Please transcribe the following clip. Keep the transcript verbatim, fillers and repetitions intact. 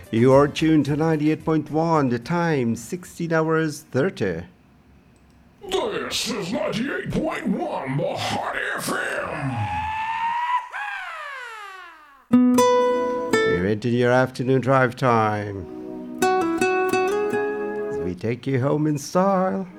You are tuned to ninety-eight point one, the time sixteen hours thirty. This is ninety-eight point one, the Hot F M. You're into your afternoon drive time as we take you home in style.